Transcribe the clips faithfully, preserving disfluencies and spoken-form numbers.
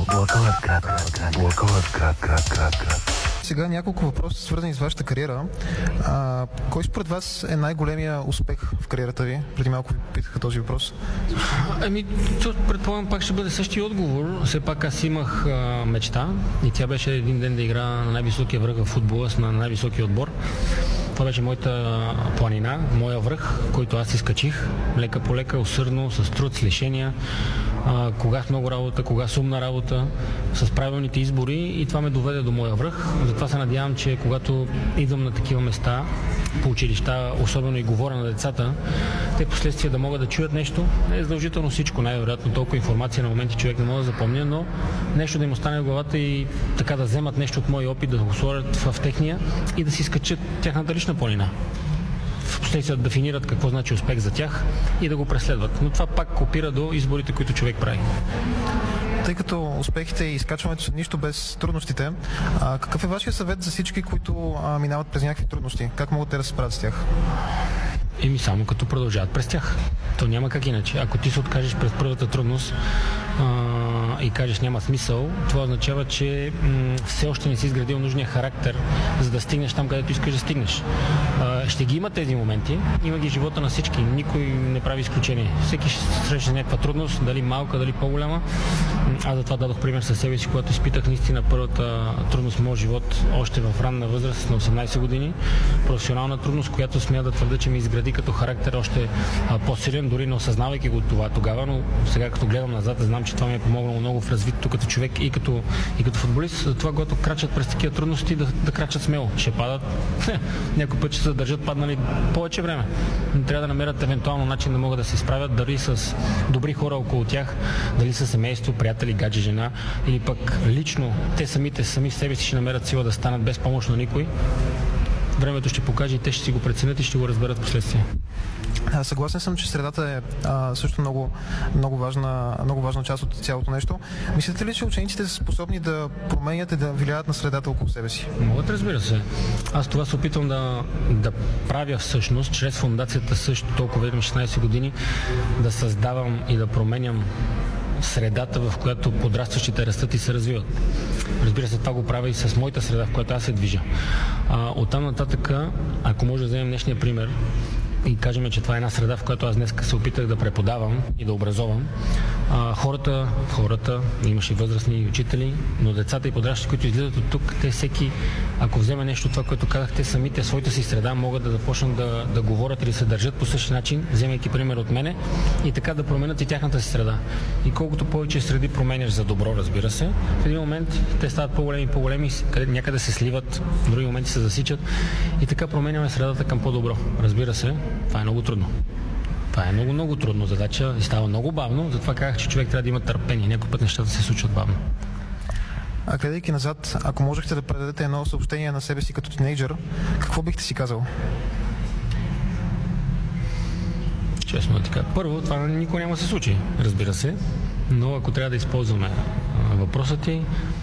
Сега няколко въпроса, свързани с вашата кариера. А, кой според вас е най-големия успех в кариерата ви? Преди малко ви питаха този въпрос. Ами, предполагам, пак ще бъде същия отговор. Все пак аз имах а, мечта и тя беше един ден да игра на най-високия връх в футбола, на най-високия отбор. Това беше моята планина, моя връх, който аз изкачих. Лека по лека, усърдно, с труд, с лишения. А, кога с много работа, кога с умна работа, с правилните избори и това ме доведе до моя връх. Затова се надявам, че когато идвам на такива места, по училища, особено и говоря на децата, те последствия да могат да чуят нещо. Не е задължително всичко, най-вероятно толкова информация на моменти човек не може да запомня, но нещо да им остане в главата и така да вземат нещо от моя опит, да го сложат в техния и да си скачат тяхната лична планина. Впоследствие да дефинират какво значи успех за тях и да го преследват. Но това пак копира до изборите, които човек прави. Тъй като успехите и изкачването са нищо без трудностите, а, какъв е вашия съвет за всички, които а, минават през някакви трудности? Как могат те да се справят с тях? Еми само като продължават през тях. То няма как иначе. Ако ти се откажеш през първата трудност а, и кажеш няма смисъл, това означава, че м- все още не си изградил нужния характер, за да стигнеш там, където искаш да стигнеш. А, ще ги има тези моменти, има ги живота на всички, никой не прави изключение. Всеки ще срещне някаква трудност, дали малка, дали по-голяма. Аз затова дадох пример със себе си, когато изпитах наистина първата трудност в моят живот, още в ранна възраст на осемнайсет години. Професионална трудност, която смея да твърда, че ми изгради като характер още а, по-силен, дори не осъзнавайки го това тогава, но сега като гледам назад, знам, че това ми е помогнало много в развитието като човек и като, и като футболист. Затова, когато крачат през такива трудности, да, да крачат смело. Ще падат, някой път ще се държат паднали повече време. Но трябва да намерят евентуално начин да могат да се справят, дали с добри хора около тях, дали с семейство, приятели, гадже, жена, или пък лично те самите, сами в себе си ще намерят сила да станат без помощ на никой. Времето ще покаже и те ще си го преценят и ще го разберат последствие. Съгласен съм, че средата е а, също много, много, важна, много важна част от цялото нещо. Мислите ли, че учениците са способни да променят и да влияят на средата около себе си? Могат, разбира се. Аз това се опитвам да, да правя всъщност, чрез фондацията също толкова ведем шестнайсет години, да създавам и да променям средата, в която подрастващите растат и се развиват. Разбира се, това го правя и с моята среда, в която аз се движа. А, оттам нататък, ако може да вземем днешния пример и кажем, че това е една среда, в която аз днес се опитах да преподавам и да образовам. А, хората, хората, имаше и възрастни и учители, но децата и подрастващите, които излизат от тук, те всеки, ако вземе нещо това, което казах, те самите своята си среда могат да започнат да, да говорят или се държат по същия начин, вземайки пример от мене и така да променят и тяхната си среда. И колкото повече среди променяш за добро, разбира се, в един момент те стават по-големи и по-големи, къде някъде се сливат, в други моменти се засичат и така променяме средата към по-добро. Разбира се, това е много трудно. Това е много, много трудно задача и става много бавно, затова казах, че човек трябва да има търпение. Някой път нещата се случват бавно. А гледайки назад, ако можехте да предадете едно съобщение на себе си като тинейджър, какво бихте си казал? Честно така. Първо, това никога няма да се случи, разбира се, но ако трябва да използваме въпросът ти,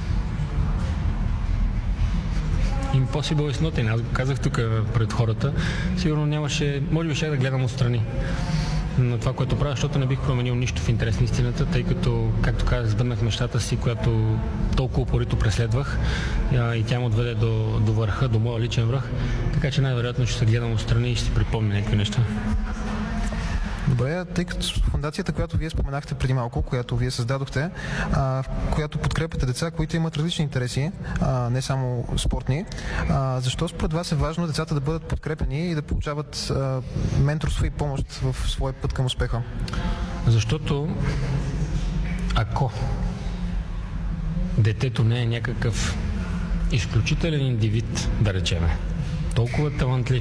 impossible is nothing. Аз го казах тук пред хората. Сигурно нямаше, може би ще да гледам отстрани на това, което правя, защото не бих променил нищо в интерес на истината, тъй като, както казах, сбъднах мечтата си, която толкова упорито преследвах и тя ме отведе до, до върха, до моя личен връх. Така че най-вероятно ще се гледам отстрани и ще си припомня някакви неща. Добре, тъй като фондацията, която вие споменахте преди малко, която вие създадохте, а, която подкрепяте деца, които имат различни интереси, а, не само спортни, а, защо според вас е важно децата да бъдат подкрепени и да получават а, менторство и помощ в своя път към успеха? Защото ако детето не е някакъв изключителен индивид, да речеме, толкова талантлив,